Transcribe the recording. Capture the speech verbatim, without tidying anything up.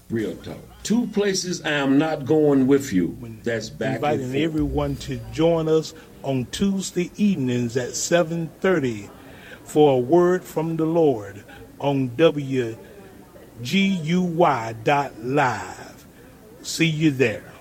Real talk. Two places I am not going with you. That's back Inviting and forth. everyone to join us on Tuesday evenings at seven thirty for a word from the Lord on W G U Y dot live. See you there.